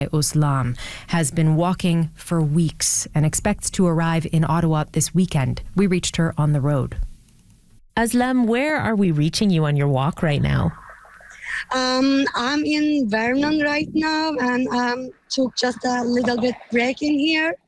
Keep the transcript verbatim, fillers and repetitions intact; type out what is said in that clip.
Oslam has been walking for weeks and expects to arrive in Ottawa this weekend. We reached her on the road. Aslam, where are we reaching you on your walk right now? Um, I'm in Vernon right now and um, took just a little bit break in here.